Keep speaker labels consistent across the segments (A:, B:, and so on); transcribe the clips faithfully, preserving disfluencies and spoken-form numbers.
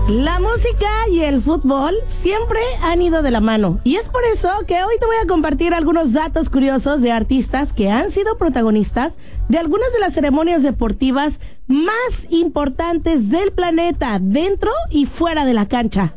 A: La música y el fútbol siempre han ido de la mano, y es por eso que hoy te voy a compartir algunos datos curiosos de artistas que han sido protagonistas de algunas de las ceremonias deportivas más importantes del planeta, dentro y fuera de la cancha.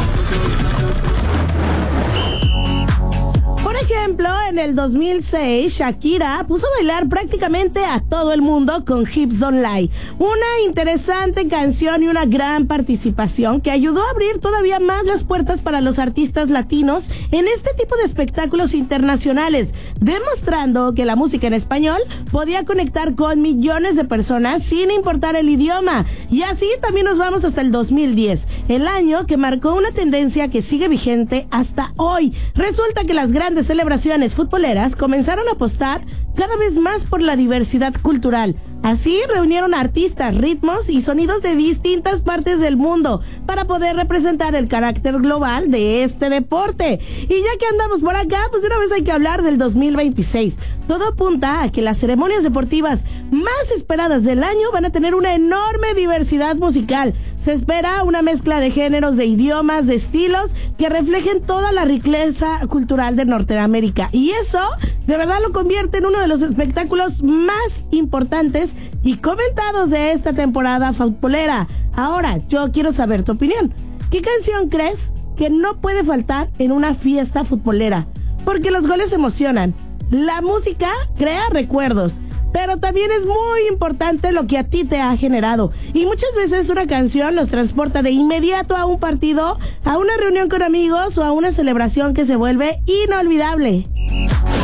A: Por ejemplo, en el dos mil seis, Shakira puso a bailar prácticamente a todo el mundo con Hips Don't Lie, una interesante canción y una gran participación que ayudó a abrir todavía más las puertas para los artistas latinos en este tipo de espectáculos internacionales, demostrando que la música en español podía conectar con millones de personas sin importar el idioma. Y así también nos vamos hasta el dos mil diez, el año que marcó una tendencia que sigue vigente hasta hoy. Resulta que las grandes celebraciones futboleras comenzaron a apostar cada vez más por la diversidad cultural. Así reunieron artistas, ritmos y sonidos de distintas partes del mundo para poder representar el carácter global de este deporte. Y ya que andamos por acá, pues una vez hay que hablar del dos mil veintiséis. Todo apunta a que las ceremonias deportivas más esperadas del año van a tener una enorme diversidad musical. Se espera una mezcla de géneros, de idiomas, de estilos que reflejen toda la riqueza cultural de Norteamérica. Y eso de verdad lo convierte en uno de los espectáculos más importantes y comentados de esta temporada futbolera. Ahora, yo quiero saber tu opinión. ¿Qué canción crees que no puede faltar en una fiesta futbolera? Porque los goles emocionan, la música crea recuerdos, pero también es muy importante lo que a ti te ha generado. Y muchas veces una canción nos transporta de inmediato a un partido, a una reunión con amigos o a una celebración que se vuelve inolvidable.